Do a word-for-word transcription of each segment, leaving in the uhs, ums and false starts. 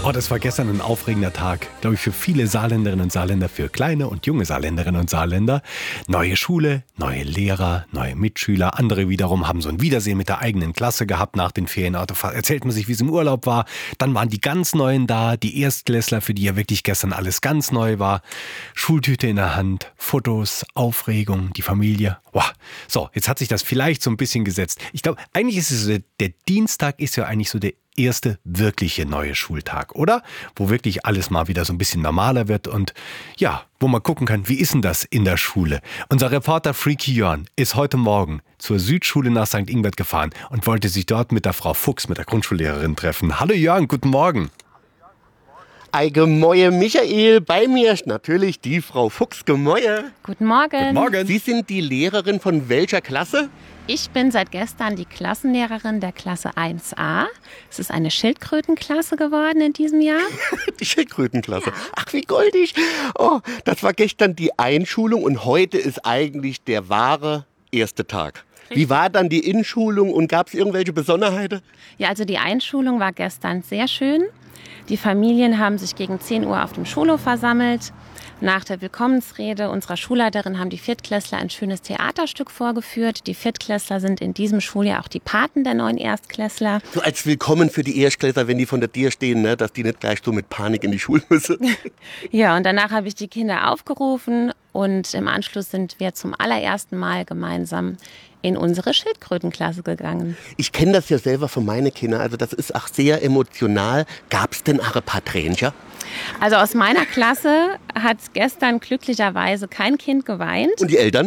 Oh, das war gestern ein aufregender Tag, glaube ich, für viele Saarländerinnen und Saarländer, für kleine und junge Saarländerinnen und Saarländer. Neue Schule, neue Lehrer, neue Mitschüler. Andere wiederum haben so ein Wiedersehen mit der eigenen Klasse gehabt nach den Ferien. Da erzählt man sich, wie es im Urlaub war. Dann waren die ganz Neuen da, die Erstklässler, für die ja wirklich gestern alles ganz neu war. Schultüte in der Hand, Fotos, Aufregung, die Familie. Wow. So, jetzt hat sich das vielleicht so ein bisschen gesetzt. Ich glaube, eigentlich ist es so, der Dienstag ist ja eigentlich so der erste wirkliche neue Schultag, oder? Wo wirklich alles mal wieder so ein bisschen normaler wird und ja, wo man gucken kann, wie ist denn das in der Schule? Unser Reporter Freaky Jörn ist heute Morgen zur Südschule nach Sankt Ingbert gefahren und wollte sich dort mit der Frau Fuchs, mit der Grundschullehrerin, treffen. Hallo Jörn, guten Morgen. Ei Gemäue Michael, bei mir ist natürlich die Frau Fuchs. Gemäue. Guten Morgen. Guten Morgen. Sie sind die Lehrerin von welcher Klasse? Ich bin seit gestern die Klassenlehrerin der Klasse eins a. Es ist eine Schildkrötenklasse geworden in diesem Jahr. Die Schildkrötenklasse. Ja. Ach, wie goldig. Oh, das war gestern die Einschulung und heute ist eigentlich der wahre erste Tag. Wie war dann die Inschulung und gab es irgendwelche Besonderheiten? Ja, also die Einschulung war gestern sehr schön. Die Familien haben sich gegen zehn Uhr auf dem Schulhof versammelt. Nach der Willkommensrede unserer Schulleiterin haben die Viertklässler ein schönes Theaterstück vorgeführt. Die Viertklässler sind in diesem Schuljahr auch die Paten der neuen Erstklässler. So als Willkommen für die Erstklässler, wenn die von der Tür stehen, ne, dass die nicht gleich so mit Panik in die Schule müssen. Ja, und danach habe ich die Kinder aufgerufen und im Anschluss sind wir zum allerersten Mal gemeinsam in unsere Schildkrötenklasse gegangen. Ich kenne das ja selber von meinen Kindern, also das ist auch sehr emotional. Gab es denn auch ein paar Tränchen? Also aus meiner Klasse hat gestern glücklicherweise kein Kind geweint. Und die Eltern?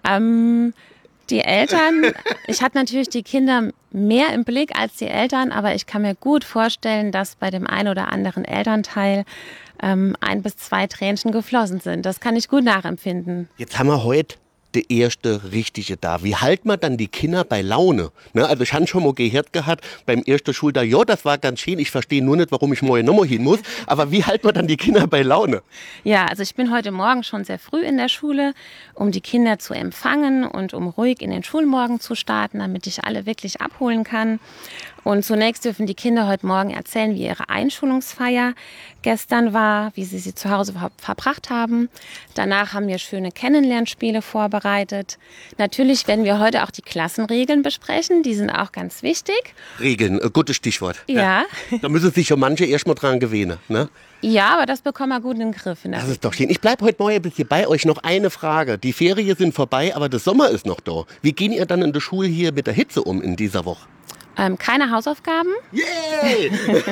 Ähm, die Eltern, ich hatte natürlich die Kinder mehr im Blick als die Eltern, aber ich kann mir gut vorstellen, dass bei dem einen oder anderen Elternteil ähm, ein bis zwei Tränchen geflossen sind. Das kann ich gut nachempfinden. Jetzt haben wir heute der erste richtige da. Wie hält man dann die Kinder bei Laune? Ne, also ich habe schon mal gehört gehabt, beim ersten Schultag, ja, das war ganz schön, ich verstehe nur nicht, warum ich morgen nochmal hin muss, aber wie hält man dann die Kinder bei Laune? Ja, also ich bin heute Morgen schon sehr früh in der Schule, um die Kinder zu empfangen und um ruhig in den Schulmorgen zu starten, damit ich alle wirklich abholen kann. Und zunächst dürfen die Kinder heute Morgen erzählen, wie ihre Einschulungsfeier gestern war, wie sie sie zu Hause verbracht haben. Danach haben wir schöne Kennenlernspiele vorbereitet. Natürlich werden wir heute auch die Klassenregeln besprechen, die sind auch ganz wichtig. Regeln, ein gutes Stichwort. Ja. Da müssen sich schon manche erst mal dran gewöhnen, ne? Ja, aber das bekommen wir gut in den Griff. In der das ist doch schön. Ich bleibe heute Morgen ein bisschen bei euch. Noch eine Frage. Die Ferien sind vorbei, aber der Sommer ist noch da. Wie gehen ihr dann in der Schule hier mit der Hitze um in dieser Woche? Ähm, keine Hausaufgaben. Yay!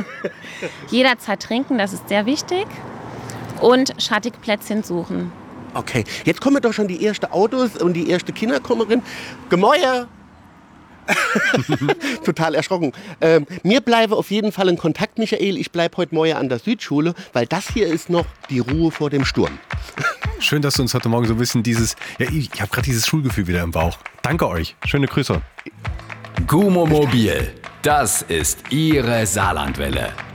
Jederzeit trinken, das ist sehr wichtig. Und schattige Plätzchen suchen. Okay, jetzt kommen doch schon die ersten Autos und die erste Kinder kommen rein. Gemäuer! Total erschrocken. Ähm, mir bleibe auf jeden Fall in Kontakt, Michael. Ich bleibe heute Morgen an der Südschule, weil das hier ist noch die Ruhe vor dem Sturm. Schön, dass du uns heute Morgen so ein bisschen dieses, ja, ich habe gerade dieses Schulgefühl wieder im Bauch. Danke euch. Schöne Grüße. Gumo Mobil, das ist Ihre Saarlandwelle.